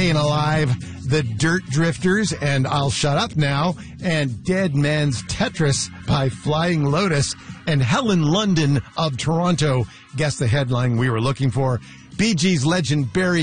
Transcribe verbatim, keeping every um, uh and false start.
Staying Alive, The Dirt Drifters, and I'll Shut Up Now, and Dead Man's Tetris by Flying Lotus, and Helen London of Toronto guessed the headline we were looking for. Bee Gees legend Barry